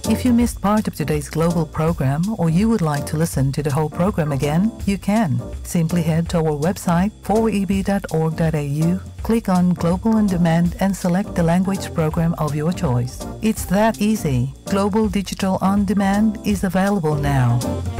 If you missed part of today's global program or you would like to listen to the whole program again, you can. Simply head to our website 4eb.org.au, click on Global On Demand and select the language program of your choice. It's that easy. Global Digital On Demand is available now.